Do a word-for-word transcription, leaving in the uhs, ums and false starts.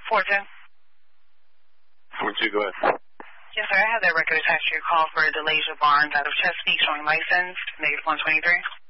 four two. four two, go ahead. Yes, sir. I have that record attached to your call for Delasia Barnes out of Chesapeake showing license, negative one twenty-three.